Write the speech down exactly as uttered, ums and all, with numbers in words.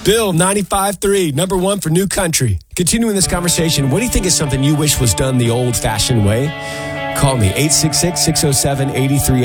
Bill, ninety-five three, number one for New Country. Continuing this conversation, what do you think is something you wish was done the old-fashioned way? Call me, eight six six, six oh seven, eight three eight three.